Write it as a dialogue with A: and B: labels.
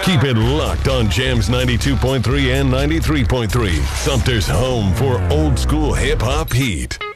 A: Keep it locked on Jams 92.3 and 93.3. Sumter's home for old school hip hop heat.